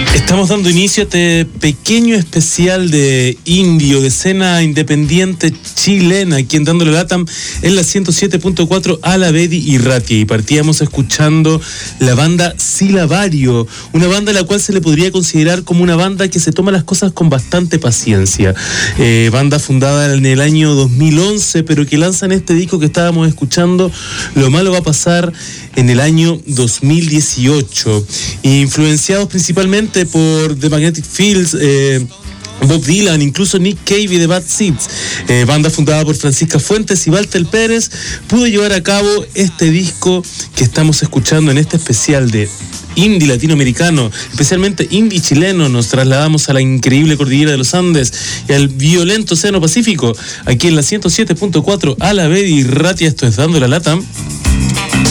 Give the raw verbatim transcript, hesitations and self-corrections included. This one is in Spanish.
Estamos dando inicio a este pequeño especial de indio, de escena independiente chilena, quien dándole latam en la ciento siete punto cuatro a la Bedi y Ratia. Y partíamos escuchando la banda Silabario, una banda a la cual se le podría considerar como una banda que se toma las cosas con bastante paciencia. Eh, banda fundada en el año dos mil once, pero que lanzan este disco que estábamos escuchando, Lo Malo Va a Pasar, en el año dos mil dieciocho. Influenciados principalmente por The Magnetic Fields, eh, Bob Dylan, incluso Nick Cave y The Bad Seeds. Eh, banda fundada por Francisca Fuentes y Walter Pérez, pudo llevar a cabo este disco que estamos escuchando en este especial de indie latinoamericano, especialmente indie chileno. Nos trasladamos a la increíble cordillera de los Andes y al violento Océano Pacífico, aquí en la ciento siete punto cuatro a la Bedi y Ratia. Esto es Dando la Lata.